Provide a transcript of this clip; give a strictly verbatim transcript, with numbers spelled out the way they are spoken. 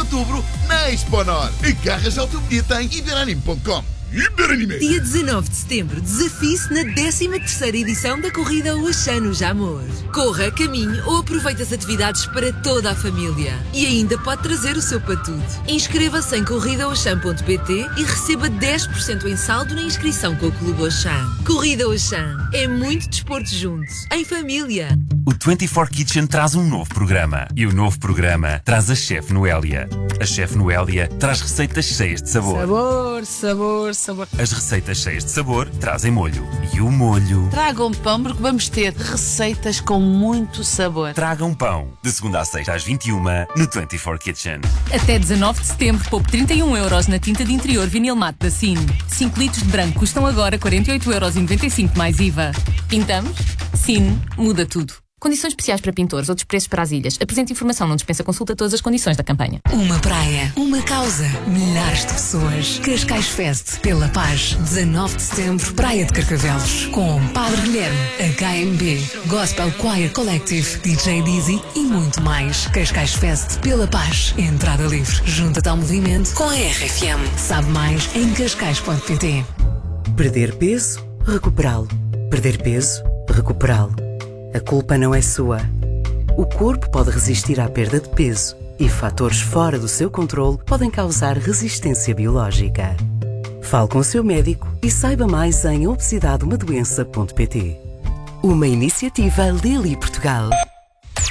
outubro na Exponor. Agarra já o teu bilhete em iberanime ponto com. Iberanime. Dia dezanove de setembro, desafie-se na décima terceira edição da corrida Oxano Jamor. Corra, caminhe ou aproveite as atividades para toda a família. E ainda pode trazer o seu patudo. Inscreva-se em corrida oxan ponto pt e receba dez por cento em saldo na inscrição com o Clube Oxan. Corrida Oxan é muito desporto juntos, em família. O vinte e quatro Kitchen traz um novo programa. E o novo programa traz a Chef Noélia. A Chef Noélia traz receitas cheias de sabor. Sabor, sabor, sabor. As receitas cheias de sabor trazem molho. E o molho... Tragam pão porque vamos ter receitas com muito sabor. Tragam pão. De segunda a sexta às vinte e uma no vinte e quatro Kitchen. Até dezanove de setembro, poupe trinta e um euros na tinta de interior vinil mate da Cine. cinco litros de branco custam agora quarenta e oito euros e noventa e cinco mais I V A. Pintamos? Cine muda tudo. Condições especiais para pintores, outros preços para as ilhas. Apresente informação, não dispensa consulta todas as condições da campanha. Uma praia, uma causa, milhares de pessoas. Cascais Fest, pela paz. dezanove de setembro, Praia de Carcavelos. Com Padre Guilherme, H M B, Gospel Choir Collective, D J Dizzy e muito mais. Cascais Fest, pela paz. Entrada livre. Junta-te ao movimento com a R F M. Sabe mais em cascais ponto pt. Perder peso, recuperá-lo. Perder peso, recuperá-lo. A culpa não é sua. O corpo pode resistir à perda de peso e fatores fora do seu controle podem causar resistência biológica. Fale com o seu médico e saiba mais em obesidade uma doença ponto pt. Uma iniciativa Lili Portugal.